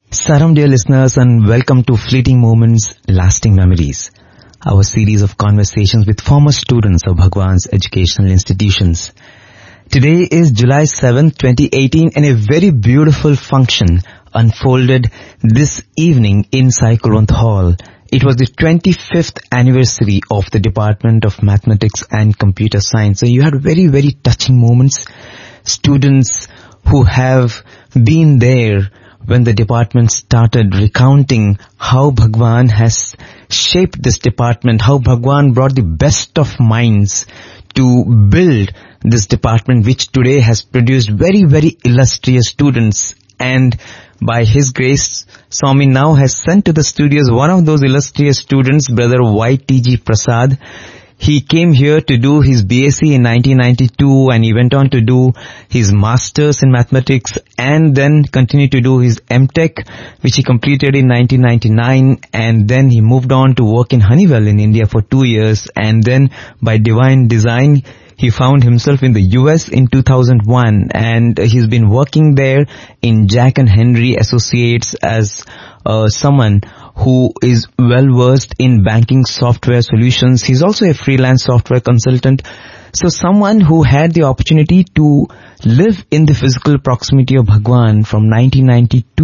Salam dear listeners and welcome to Fleeting Moments, Lasting Memories, our series of conversations with former students of Bhagwan's educational institutions. Today is July 7th, 2018 and a very beautiful function unfolded this evening in Sai Kulwant Hall. It was the 25th anniversary of the Department of Mathematics and Computer Science. So you had very, very touching moments. Students who have been there when the department started recounting how Bhagwan has shaped this department, how Bhagwan brought the best of minds to build this department, which today has produced very, very illustrious students. And by his grace, Swami now has sent to the studios one of those illustrious students, Brother Y.T.G. Prasad. He came here to do his BSc in 1992 and he went on to do his Masters in Mathematics and then continued to do his MTech, which he completed in 1999, and then he moved on to work in Honeywell in India for 2 years, and then by divine design he found himself in the US in 2001, and he's been working there in Jack and Henry Associates as someone who is well versed in banking software solutions. He's also a freelance software consultant. So someone who had the opportunity to live in the physical proximity of Bhagwan from 1992 to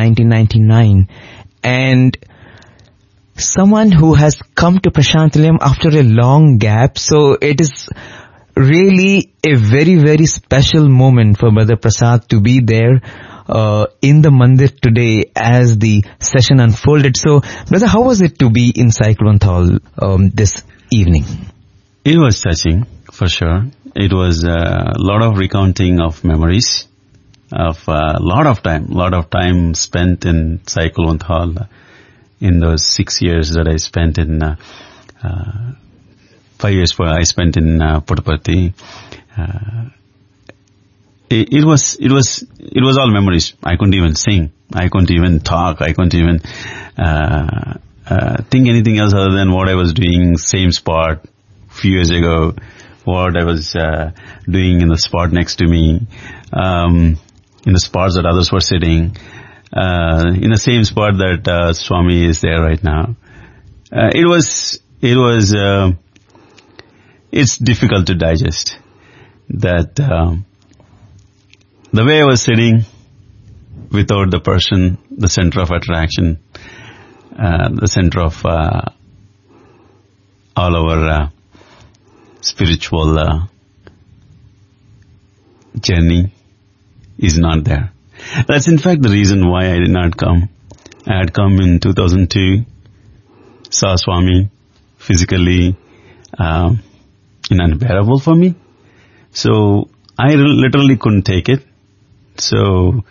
1999, and someone who has come to Prashanthalayam after a long gap. So it is really a very, very special moment for Brother Prasad to be there in the mandir today as the session unfolded. So, brother, how was it to be in Sai Kulwant Hall this evening? It was touching, for sure. It was a lot of recounting of memories, of a lot of time spent in Sai Kulwant Hall in those 6 years that I spent in 5 years I spent in Puttaparthi. It was all memories. I couldn't even sing. I couldn't even talk. I couldn't even think anything else other than what I was doing, same spot few years ago, what I was doing in the spot next to me, in the spots that others were sitting, in the same spot that Swami is there right now. It's difficult to digest that. The way I was sitting without the person, the center of attraction, the center of all our spiritual journey is not there. That's in fact the reason why I did not come. I had come in 2002, saw Swami physically unbearable for me. So I literally couldn't take it. So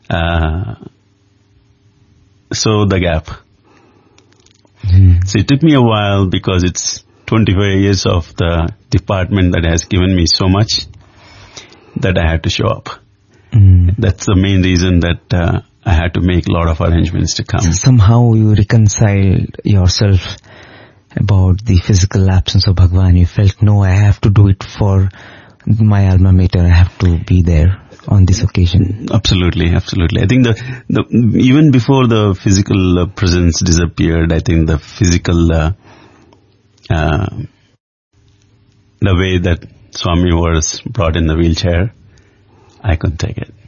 the gap. So it took me a while because it's 25 years of the department that has given me so much that I had to show up. That's the main reason that I had to make a lot of arrangements to come. So somehow you reconciled yourself about the physical absence of Bhagwan. You felt, no, I have to do it for my alma mater. I have to be there on this occasion. Absolutely. I think the even before the physical presence disappeared, I think the physical the way that Swami was brought in the wheelchair, I couldn't take it.